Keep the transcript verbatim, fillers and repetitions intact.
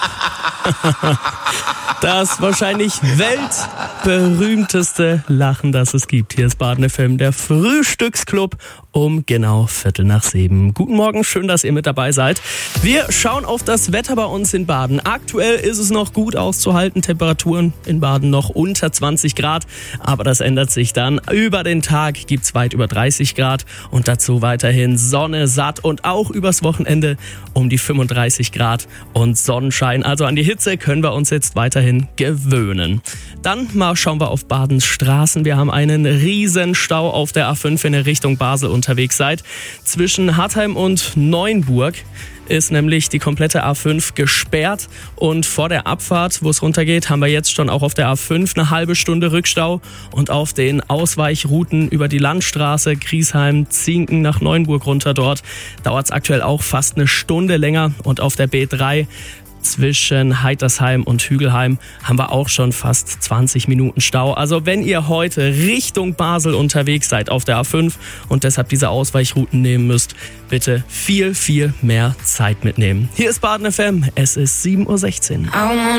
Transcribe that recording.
Das wahrscheinlich weltberühmteste Lachen, das es gibt. Hier ist Baden F M, der Frühstücksclub um genau Viertel nach sieben. Guten Morgen, schön, dass ihr mit dabei seid. Wir schauen auf das Wetter bei uns in Baden. Aktuell ist es noch gut auszuhalten, Temperaturen in Baden noch unter zwanzig Grad, aber das ändert sich dann. Über den Tag gibt's weit über dreißig Grad und dazu weiterhin Sonne, satt und auch übers Wochenende um die fünfunddreißig Grad und Sonnenschein. Also an die Hitze können wir uns jetzt weiterhin gewöhnen. Dann mal schauen wir auf Badens Straßen. Wir haben einen riesen Stau auf der A fünf, wenn ihr Richtung Basel unterwegs seid. Zwischen Hartheim und Neuenburg ist nämlich die komplette A fünf gesperrt und vor der Abfahrt, wo es runtergeht, haben wir jetzt schon auch auf der A fünf eine halbe Stunde Rückstau und auf den Ausweichrouten über die Landstraße Griesheim, Zinken nach Neuenburg runter dort dauert es aktuell auch fast eine Stunde länger und auf der B drei zwischen Heitersheim und Hügelheim haben wir auch schon fast zwanzig Minuten Stau. Also wenn ihr heute Richtung Basel unterwegs seid auf der A fünf und deshalb diese Ausweichrouten nehmen müsst, bitte viel, viel mehr Zeit mitnehmen. Hier ist Baden F M, es ist sieben Uhr sechzehn.